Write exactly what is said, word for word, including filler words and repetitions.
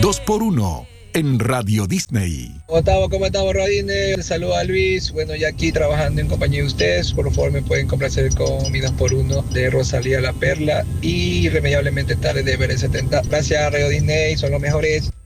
dos por uno en Radio Disney. ¿Cómo estamos? ¿Cómo estamos, Radio Disney? Saludos a Luis. Bueno, ya aquí trabajando en compañía de ustedes. Por favor, me pueden complacer con mi dos por uno de Rosalía La Perla y Irremediablemente Tarde de B R setenta. Gracias, Radio Disney. Son los mejores.